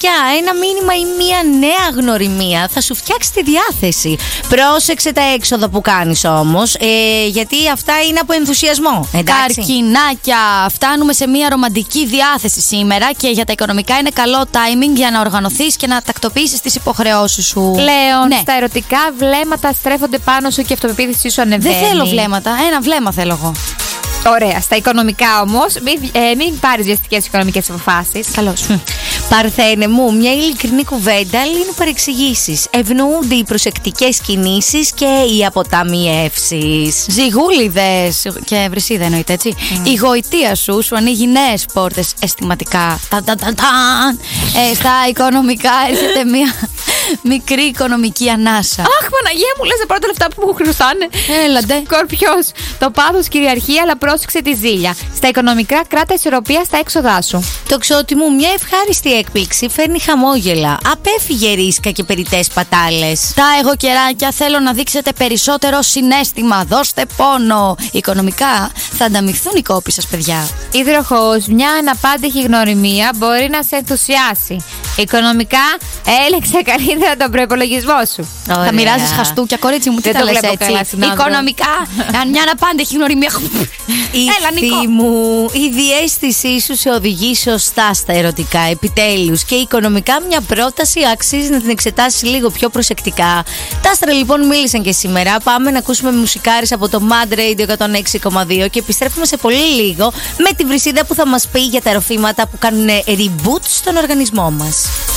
παιδιά, ένα μήνυμα ή μία νέα γνωριμία θα σου φτιάξει τη διάθεση. Πρόσεξε τα έξοδα που κάνεις όμως, γιατί αυτά είναι από ενθουσιασμό. Εντάξει. Καρκινάκια, φτάνουμε σε μία ρομαντική διάθεση σήμερα και για τα οικονομικά είναι καλό timing για να οργανωθείς και να τακτοποιήσεις τις υποχρεώσεις σου. Λέων, ναι. Στα ερωτικά βλέμματα στρέφονται πάνω σου και η αυτοπεποίθησή σου ανεβαίνει. Δεν θέλω βλέμματα, ένα βλέμμα θέλω εγώ. Ωραία. Στα οικονομικά όμως, μην πάρεις βιαστικές οικονομικές αποφάσεις. Καλώς. Παρθένε μου, μια ειλικρινή κουβέντα λύνει παρεξηγήσεις. Ευνοούνται οι προσεκτικές κινήσεις και οι αποταμιεύσεις. Ζυγούλιδες και βρυσίδα εννοείται, έτσι. Η γοητεία σου ανοίγει νέες πόρτες αισθηματικά. Στα οικονομικά έρχεται μια μικρή οικονομική ανάσα. Αχ, Παναγία μου, λες να πάρω τα λεφτά που μου χρωστάνε. Έλαντε. Σκορπιός, το πάθος κυριαρχεί, αλλά πρόσεξε τη ζήλια. Στα οικονομικά κράτα ισορροπία στα έξοδά σου. Τοξότη μου, μια ευχάριστη έκπληξη φέρνει χαμόγελα. Απέφυγε ρίσκα και περιττές πατάλες. Τα εγωκεράκια, θέλω να δείξετε περισσότερο συναίσθημα. Δώστε πόνο. Οικονομικά θα ανταμειχθούν οι κόποι σας, παιδιά. Υδροχόος, μια αναπάντεχη γνωριμία μπορεί να σε ενθουσιάσει. Οικονομικά, έλεξε καλύτερα τον προϋπολογισμό σου. Ωραία. Θα μοιράζεις χαστούκια, κορίτσι μου, τι τα λες έτσι. Οικονομικά, αν μια αναπάντεχη γνωριμία. Ηχθή μου, η διαίσθησή σου σε οδηγεί σωστά στα ερωτικά, επιτέλους. Και οικονομικά μια πρόταση αξίζει να την εξετάσεις λίγο πιο προσεκτικά. Τα άστρα λοιπόν μίλησαν και σήμερα. Πάμε να ακούσουμε μουσικάρες από το Mad Radio 106,2 και επιστρέφουμε σε πολύ λίγο με τη Βρυσίδα που θα μας πει για τα ροφήματα που κάνουν reboot στον οργανισμό μας.